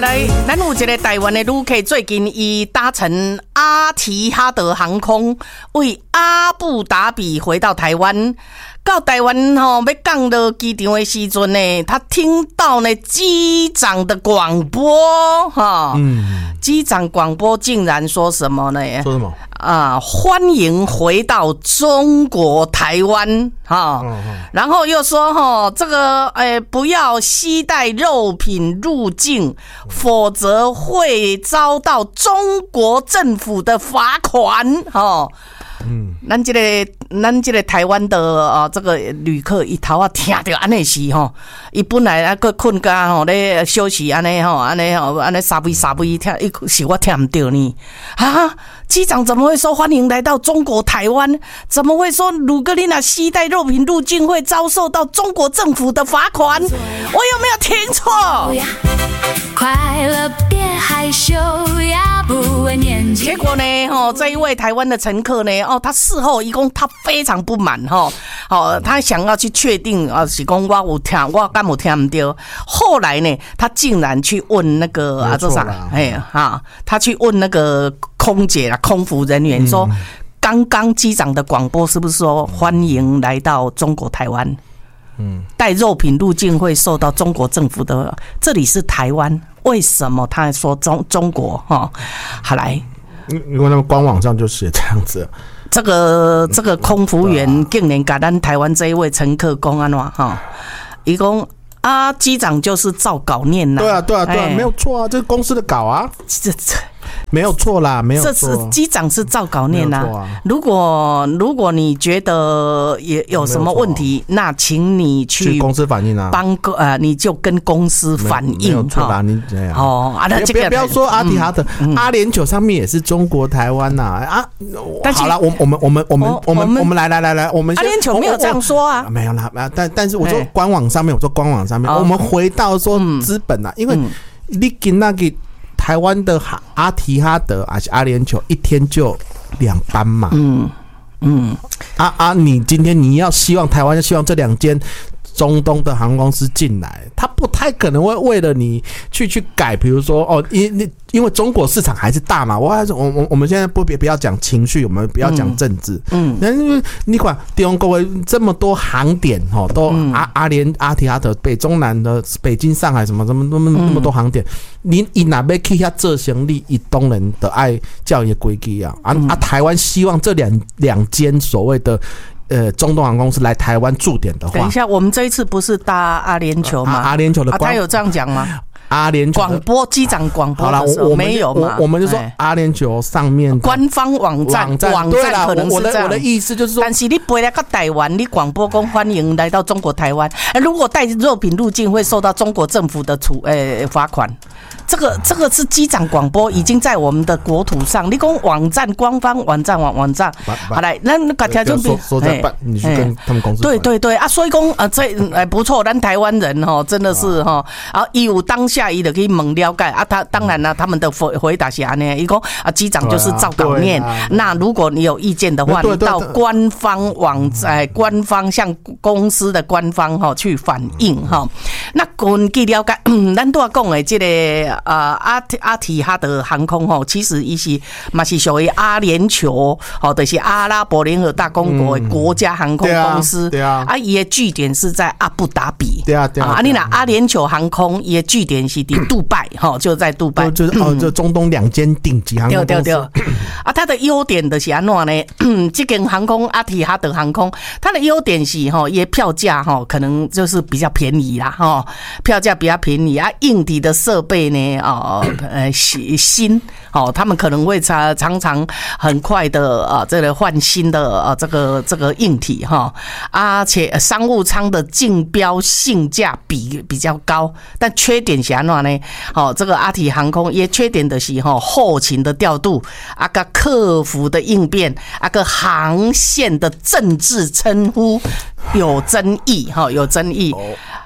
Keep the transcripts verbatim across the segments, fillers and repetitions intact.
来，咱有一个台湾的旅客，最近伊搭乘阿提哈德航空为阿布达比回到台湾。到台湾吼，要降到机场的时阵呢，他听到呢机长的广播哈，嗯，机长广播竟然说什么呢？ 说什么？ 啊，欢迎回到中国台湾哈，嗯嗯、然后又说哈，这个诶不要携带肉品入境，否则会遭到中国政府的罚款哈。嗯，咱这个咱这个台湾的啊，这个旅客一头啊听到安尼是吼，伊本来啊个困觉吼咧休息安尼吼，安尼吼安尼沙微沙微听，伊是我听唔到呢啊！机长怎么会说欢迎来到中国台湾？怎么会说鲁格丽娜携带肉品入境会遭受到中国政府的罚款？我有没有听错？快乐别害羞呀，不问年纪。结果呢，哦，这一位台湾的乘客呢，哦，他事后一共他非常不满哈，哦，他想要去确定啊，是讲我有听，我敢有听唔到。后来呢，他竟然去问那个啊，这啥？哎哈，他去问那个空姐啦、空服人员说，嗯、刚刚机长的广播是不是说欢迎来到中国台湾？嗯，带肉品入境会受到中国政府的，这里是台湾，为什么他说中中国哈？好来， 因为他们官网上就写这样子。 这个这个空服员竟然跟咱台湾这一位乘客讲安怎哈？伊讲啊，机长就是照稿念呐。 对啊，对啊，对啊，没有错啊，这是公司的稿啊。这这。没有错啦，没有错。 这是机长是照稿念啦、啊啊。如果如果你觉得也有什么问题，那请你去, 去公司反映啊， 帮呃，你就跟公司反映。 没有错啦，你这样哦啊，那这个不要说阿提哈德，嗯嗯、阿联酋上面也是中国台湾呐啊。好了，我我们我们我们我们我们来来来来，我们阿联酋没有这样说啊， 没有啦，但但是我说官网上面，我说官网上面，我们回到说资本啊，因为你跟那个。台湾的阿提哈德还是阿联酋一天就两班嘛？嗯嗯，啊啊，你今天你要希望台湾，希望这两间中东的航空公司进来，他不太可能会为了你去去改，比如说哦，因因为中国市场还是大嘛，我还是我我我们现在不别不要讲情绪，我们不要讲政治，嗯，那因为你看中国这么多航点哦，都阿阿联阿提哈德、北中南的北京、上海什么什么那么那么多航点，你你哪边去遐做生意，以东人的爱教育规矩啊，啊啊，台湾希望这两两间所谓的。呃，中东航空公司来台湾驻点的话， 等一下，我们这一次不是搭阿联酋吗？ 阿阿联酋的官、 啊，他有这样讲吗？ 阿联酋广播机长广播的时候，好了，没有嘛？ 我, 我们就说阿联酋上面官方网站网站, 网站可能是这样。 我的意思就是说， 但是你飞来到台湾，你广播公欢迎来到中国台湾，如果带肉品入境会受到中国政府的处呃罚款。这个这个是机长广播，已经在我们的国土上。你讲网站官方网站网网站，好来，那那个条件说说在办，你去跟他们公司。 对对对啊，所以讲啊，这哎不错，咱台湾人哈真的是哈，啊，伊有当下伊就可以猛了解啊。他当然了，他们的回回答是安尼，伊讲啊，机长就是照稿念。那如果你有意见的话，你到官方网站、官方向公司的官方哈去反映哈。那根据了解，咱都要讲的这个。呃，阿阿提哈德航空吼，其实伊是嘛是属于阿联酋吼，就是阿拉伯联合大公国的国家航空公司。对啊，啊，伊的据点是在阿布达比。 对啊，对啊。 啊，你那阿联酋航空伊的据点是伫杜拜，吼，就在杜拜。 就是哦，就中东两间顶级航空公司。对对对。 啊，它的优点的是安怎呢？这间航空阿提哈德航空，它的优点是吼，伊的票价吼可能就是比较便宜啦，吼，票价比较便宜啊，硬体的设备呢。哦，呃，新哦，他们可能会常常常很快的啊，这个换新的啊，这个这个硬体哈，而且商务舱的竞标性价比比较高，但缺点是安怎呢？哦，这个阿提航空也缺点的是哈，后勤的调度，啊个客服的应变，啊个航线的政治称呼有争议哈，有争议。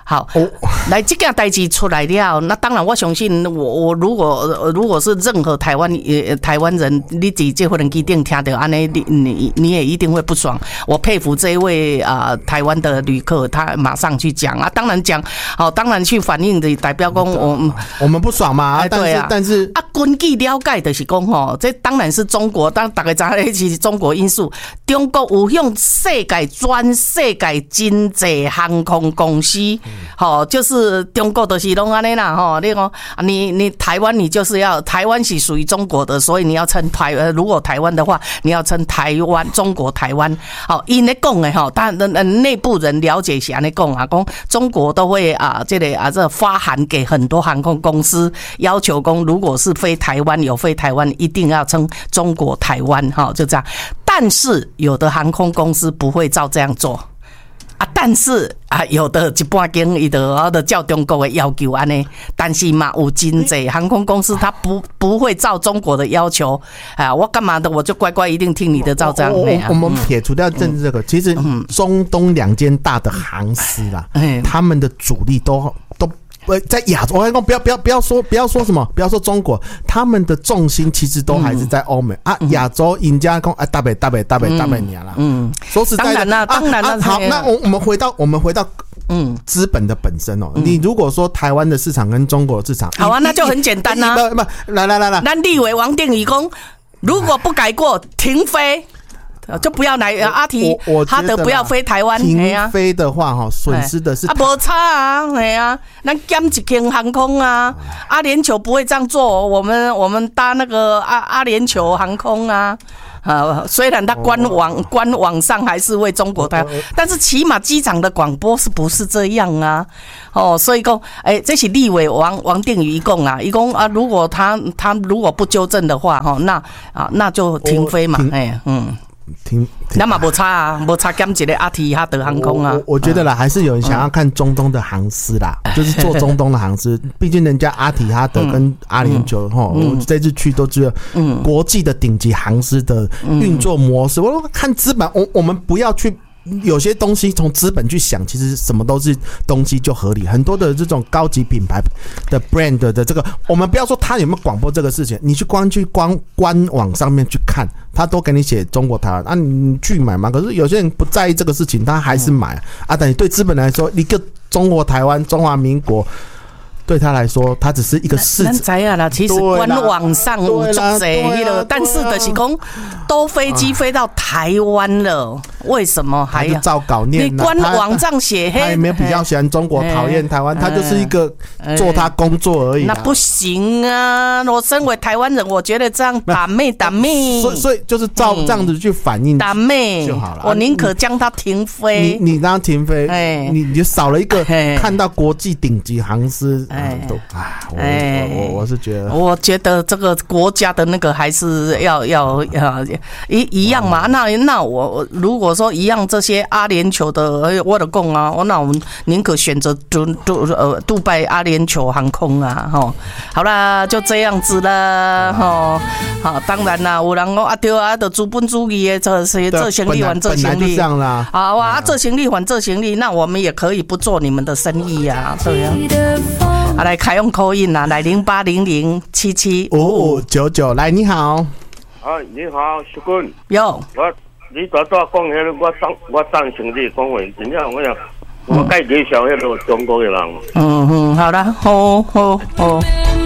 好，来这件代志出来了，那当然我相信我我如果如果是任何台湾呃台湾人，你在这份机顶听到安尼，你你你也一定会不爽。我佩服这一位啊、呃、台湾的旅客，他马上去讲啊，当然讲，好、哦，当然去反映的代表讲我我们不爽嘛， 哎、对啊， 但是但是啊，根据了解就是讲吼，这当然是中国，当大家知道是中国因素，中国有向世界全世界真济航空公司。好，就是中国的是拢安尼啦，吼，你讲你你台湾你就是要台湾是属于中国的，所以你要称台呃，如果台湾的话，你要称台湾中国台湾。好，因咧讲的吼，但内部人了解是安尼讲啊，讲中国都会啊，这个啊这发函给很多航空公司，要求讲如果是飞台湾有飞台湾，一定要称中国台湾，哈，就这样。但是有的航空公司不会照这样做。啊，但是啊，有的一般间伊就啊，就照中国的要求安尼，但是嘛，有真济航空公司它不不会照中国的要求啊，我干嘛的我就乖乖一定听你的照这样。 我, 我, 我们撇除掉政治这个，嗯、其实中东两间大的航司啦，嗯、他们的主力都都。在亚洲，我跟你讲，不要不要不要说不要说什么，不要说中国，他们的重心其实都还是在欧美、嗯、啊。亚洲人家讲啊，大北大北大北大北年啦。嗯，说实在的，当然啦，当然啦、啊啊。好，那我我们回到我们回到嗯资本的本身哦。嗯、你如果说台湾的市场跟中国的市场， 好啊，那就很简单啊。 不不，来来来来， 咱立委王定宇讲，如果不改过，停飞。就不要来阿提哈德不要飞台湾， 停飞的话哈，损失的是啊，无差啊，哎呀，咱减一间航空啊，阿联酋不会这样做，我们我们搭那个阿阿联酋航空啊。啊，虽然它官网、哦、官网上还是为中国台，但是起码机场的广播是不是这样啊？哦，所以讲，哎、欸，这是立委王王定宇一共啊，一共啊，如果他他如果不纠正的话，哈，那啊那就停飞嘛，哎、欸，嗯。 停， 那嘛无差啊，无差减一个阿提哈德航空啊。 我, 我觉得啦，还是有人想要看中东的航司啦，嗯、就是做中东的航司。毕竟人家阿提哈德跟阿联酋哈，嗯、我这次去都知道，嗯，国际的顶级航司的运作模式。嗯、我看资本，我我们不要去。有些东西从资本去想，其实什么都是东西就合理。很多的这种高级品牌的 brand 的这个，我们不要说他有没有广播这个事情，你去光去光官网上面去看，他都给你写中国台湾啊，你去买嘛。可是有些人不在意这个事情，他还是买啊。但你对资本来说，一个中国台湾、中华民国。对他来说，他只是一个市场。 知啊啦，其实官网上有足侪了，但是的是讲，都飞机飞到台湾了，为什么还要照稿念？ 你官网上写黑， 他也没有比较喜欢中国，讨厌台湾，他就是一个做他工作而已。 那不行啊！我身为台湾人，我觉得这样打妹打妹， 所以所以就是照这样子去反映打妹就好了。 我宁可将它停飞。 你你让它停飞，你你就少了一个看到国际顶级航司。哎，都啊，我我我我是觉得， 我觉得这个国家的那个还是要要要一一样嘛。那那我如果说一样，这些阿联酋的，我的讲啊，我那我们宁可选择杜杜呃杜拜阿联酋航空啊，哈。好啦，就这样子啦，哈。好，当然啦，有人讲啊对啊，的资本主义的这些这行李还这行李， 这样啦。 好啊，这行李还这行李，那我们也可以不做你们的生意呀，对呀。啊，来开用口音啦，来零八零零七七五五九九，来你好。 啊，你好，淑君。 有。 我你大大讲迄个，我赞我赞成你讲话，真正我讲，我介介绍迄个中国的人。 嗯嗯，好啦，好好好。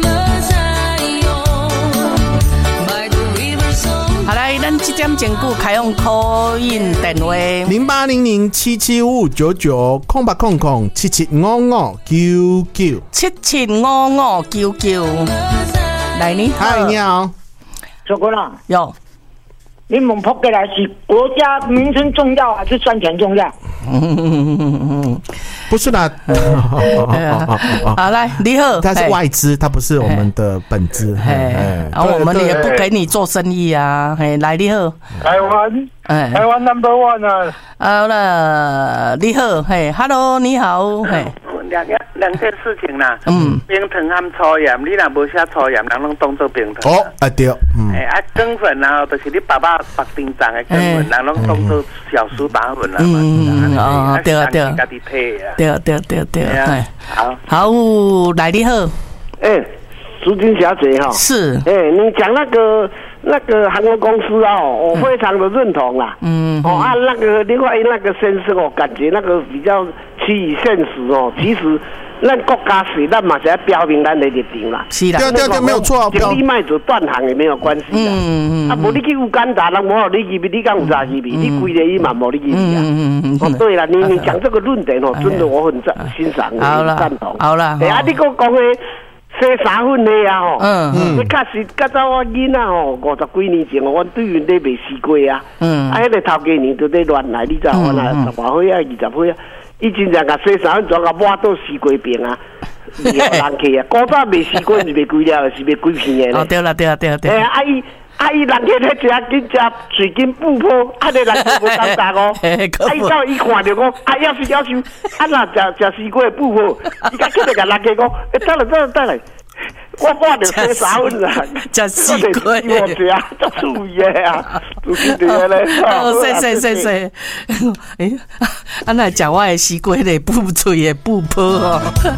好来，咱这点前句开用口音电话零八零零七七五九九空八空空七七五五九九七七五五九九。来，你好， 嗨，你好， 小哥啦， 有。 你们跑过来是国家民生重要还是赚钱重要？ 不是啦。 好，来，你好， 它是外资，它不是我们的本资。 然后我们也不给你做生意啊。来，你好， 台湾，台湾 number one 啊。 好了，你好，嘿 ，Hello， 你好，嘿。 两件事情啦。 嗯， 冰糖和粗盐，你若无写粗盐，人拢当做冰糖。 哦，啊对，嗯， 哎啊，羹粉啊，就是你爸爸白丁长的羹粉，人拢当做小苏打粉啦。 嗯哦，对啊对啊， 家己配啊。 对对对对，哎， 好， 好，来你好， 哎，苏金小姐哈， 是， 哎，你讲那个那个韩国公司啊，我非常的认同啦。 嗯， 哦啊，那个另外那个先生哦，感觉那个比较趋于现实哦。其实，咱国家是咱嘛是要标明咱的立场啦。 是啦， 对对对，没有错， 经理卖走断行也没有关系的。 嗯嗯啊，无你去乌干达，人无好你入去，你敢有啥入去？你规个伊嘛无你入去啊。 嗯嗯哦，对了，你你讲这个论点哦，真的我很赞欣赏， 好了， 赞同。 好了， 哎啊，你讲讲诶。洗衫粉的啊吼， 嗯嗯，你确实，较早我囡仔吼，五十几年前哦，阮对面咧卖西瓜啊，嗯，啊，迄个头家娘就咧乱来，你知道我那十外岁啊，二十岁啊，伊真正甲洗衫粉全甲抹到西瓜边啊，人客啊，古早卖西瓜是卖几粒，是卖几片的。 哦，对啦对啦对啦对。 哎，啊伊啊伊人客咧食紧食嘴紧不破，啊个人客无感觉哦，啊伊到伊看着讲，啊要是要求，啊若食食西瓜不破，伊甲起来甲人客讲，哎，等来等来等来。我我着洗衫粉啦， 食西瓜， 我食足注意的啊，就是这个咧。 哦，谢谢谢谢。诶，啊那食我的西瓜咧，不脆的不破哦。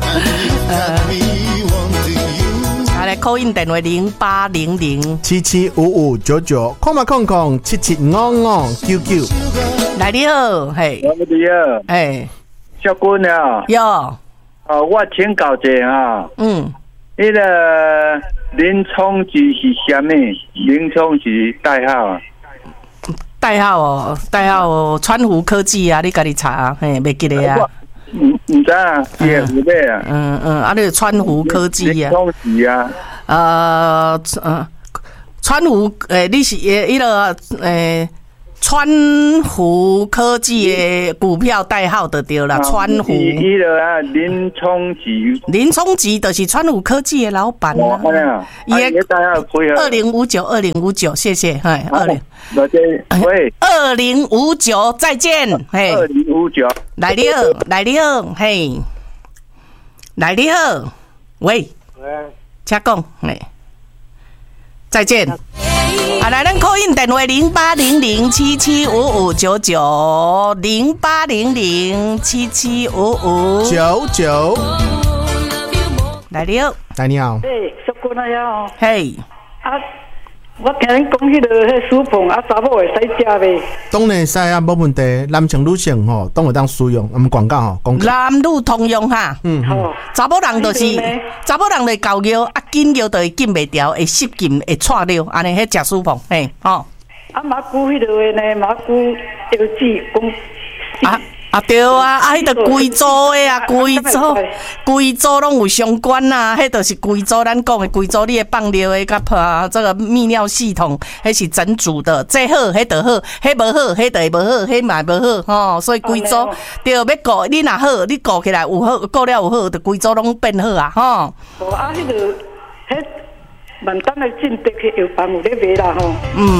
啊，来 call in 电话零八零零七七五五九九，空嘛空空七七五五九九。 来你好，嘿， 你好， 哎， 小君啊， 有， 哦，我请教一下啊。 嗯。 那个林冲基是什么？林冲是代号啊？ 代号哦，代号川湖科技啊，你家己查啊，嘿，袂记得啊？ 唔唔知啊，是有咩啊？ 嗯嗯，啊，你川湖科技啊？ 林冲是啊？ 呃呃，川湖诶，你是诶，迄个诶。川湖科技的股票代号就对了，川湖。 伊个啊，林冲吉。 林冲吉就是川湖科技的老板啊。 伊个代号配合。 二零五九，二零五九，谢谢，嘿，二零。 喂。 二零五九，再见，嘿。 二零五九。 来你好，来你好，嘿。来你好，喂。喂。请讲，嘿。再见。啊，来，咱 call in 电话零八零零七七五五九九，零八零零七七五五九九。 来你好， 来你好。 诶，小姑娘呀， 嘿， 啊，我听人讲迄个迄薯碰啊，查某会使食袂？ 当然使啊，无问题。男性、女性吼，都会当使用。我们广告吼，广告。 男女通用哈。 嗯嗯。 查某人就是查某人，就搞药啊，紧药就会紧袂掉，会失禁，会错掉，安尼迄食薯碰，嘿，吼。 啊，马古迄个呢，马古药剂讲。 啊。啊对啊，啊，迄个贵州的啊，贵州，贵州拢有相关呐、啊，迄就是贵州咱讲的贵州，你的放尿的甲啊，这个泌尿系统，迄是整组的，这好，迄就好，迄无好，迄就会无好，迄嘛无好，吼、哦，所以贵州对要顾，你若好，你顾起来有好，顾了有好，就贵州拢变好啊，吼、哦。 哦，啊，迄个迄万丹的进得去药房有咧卖啦，吼。 嗯。